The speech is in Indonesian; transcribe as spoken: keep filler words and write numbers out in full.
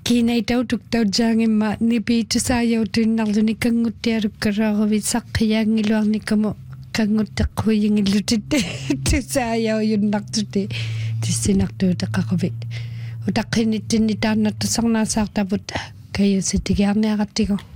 Kiinai tautuk tautsaangimma nipiitusaayautinnarluni kanguttialukkaraaravit saqqiyaangiluarnikamo kangutteqquiyingillutitte tusaayauyunnartuti tissinartuutaqaqavit utaqqinittinni taannattasarnaasaartaput kayusitigiarniaqattigu